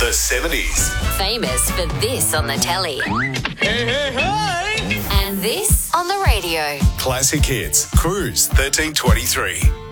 The 70s. Famous for this on the telly Hey, hey, hey! and this on the radio. Classic hits. Cruise 1323.